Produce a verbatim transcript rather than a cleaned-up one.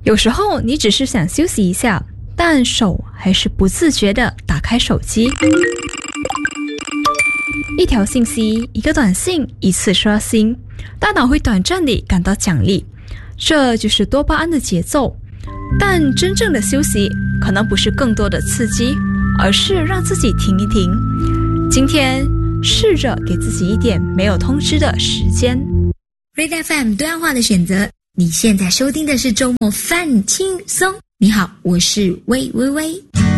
有时候你只是想休息一下，但手还是不自觉地打开手机。一条信息，一个短信，一次刷新，大脑会短暂地感到奖励，这就是多巴胺的节奏。但真正的休息可能不是更多的刺激，而是让自己停一停。今天试着给自己一点没有通知的时间。 Red F M 多样化的选择，你现在收听的是周末饭轻松。你好，我是微微微。